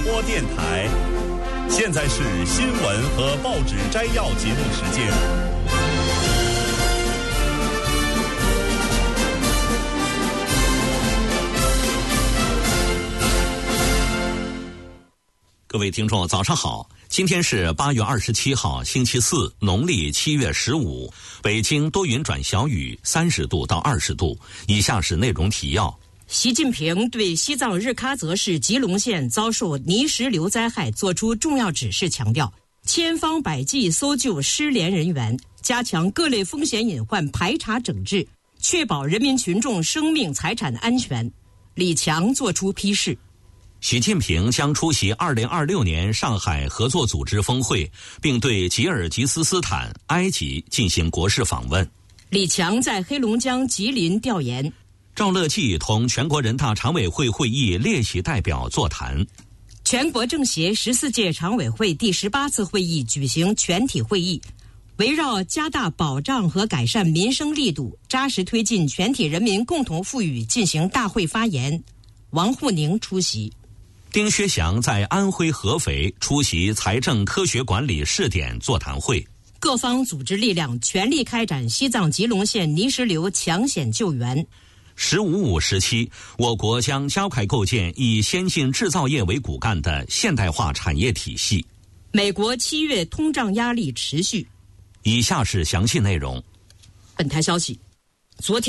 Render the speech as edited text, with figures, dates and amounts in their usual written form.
播电台。现在是新闻和报纸摘要节目时间。 各位听众早上好，今天是8月27号星期四，农历7月15，北京多云转小雨，30度到20度。以下是内容提要。 习近平对西藏日喀则市吉隆县遭受泥石流灾害作出重要指示，强调千方百计搜救失联人员，加强各类风险隐患排查整治，确保人民群众生命财产安全。李强作出批示。 习近平将出席2026年上海合作组织峰会，并对吉尔吉斯斯坦、埃及进行国事访问。 李强在黑龙江吉林调研。 赵乐际同全国人大常委会会议列席代表座谈。 全国政协14届常委会第18次会议举行全体会议，围绕加大保障和改善民生力度，扎实推进全体人民共同富裕进行大会发言。王沪宁出席。 丁薛祥在安徽合肥出席财政科学管理试点座谈会。 各方组织力量全力开展西藏吉隆县泥石流抢险救援。 “15+5”时期，我国将加快构建以先进制造业为骨干的现代化产业体系。 美国7月通胀压力持续。 以下是详细内容。 本台消息，昨天